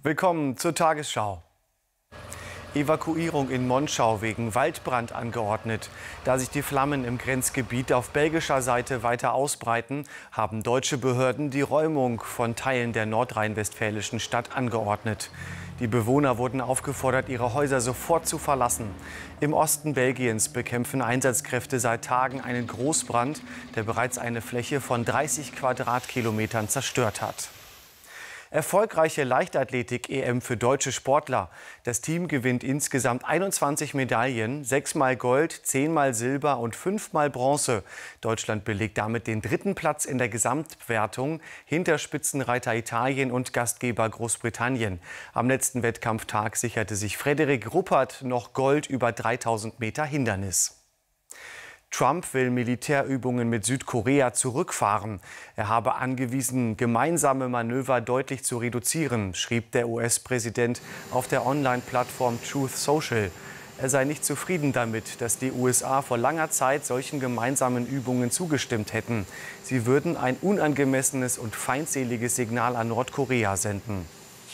Willkommen zur Tagesschau. Evakuierung in Monschau wegen Waldbrand angeordnet. Da sich die Flammen im Grenzgebiet auf belgischer Seite weiter ausbreiten, haben deutsche Behörden die Räumung von Teilen der nordrhein-westfälischen Stadt angeordnet. Die Bewohner wurden aufgefordert, ihre Häuser sofort zu verlassen. Im Osten Belgiens bekämpfen Einsatzkräfte seit Tagen einen Großbrand, der bereits eine Fläche von 30 Quadratkilometern zerstört hat. Erfolgreiche Leichtathletik-EM für deutsche Sportler. Das Team gewinnt insgesamt 21 Medaillen, 6-mal Gold, 10-mal Silber und 5-mal Bronze. Deutschland belegt damit den 3. Platz in der Gesamtwertung hinter Spitzenreiter Italien und Gastgeber Großbritannien. Am letzten Wettkampftag sicherte sich Frederik Ruppert noch Gold über 3000 Meter Hindernis. Trump will Militärübungen mit Südkorea zurückfahren. Er habe angewiesen, gemeinsame Manöver deutlich zu reduzieren, schrieb der US-Präsident auf der Online-Plattform Truth Social. Er sei nicht zufrieden damit, dass die USA vor langer Zeit solchen gemeinsamen Übungen zugestimmt hätten. Sie würden ein unangemessenes und feindseliges Signal an Nordkorea senden.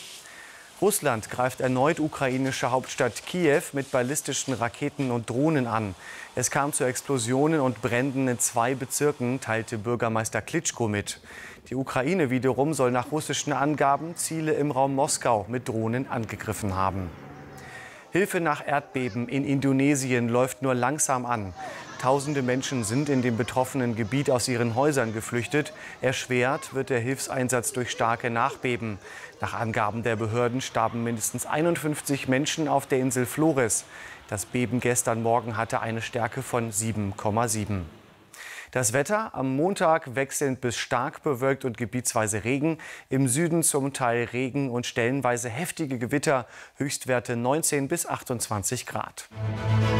Russland greift erneut ukrainische Hauptstadt Kiew mit ballistischen Raketen und Drohnen an. Es kam zu Explosionen und Bränden in 2 Bezirken, teilte Bürgermeister Klitschko mit. Die Ukraine wiederum soll nach russischen Angaben Ziele im Raum Moskau mit Drohnen angegriffen haben. Hilfe nach Erdbeben in Indonesien läuft nur langsam an. Tausende Menschen sind in dem betroffenen Gebiet aus ihren Häusern geflüchtet. Erschwert wird der Hilfseinsatz durch starke Nachbeben. Nach Angaben der Behörden starben mindestens 51 Menschen auf der Insel Flores. Das Beben gestern Morgen hatte eine Stärke von 7,7. Das Wetter am Montag wechselnd bis stark bewölkt und gebietsweise Regen. Im Süden zum Teil Regen und stellenweise heftige Gewitter. Höchstwerte 19 bis 28 Grad.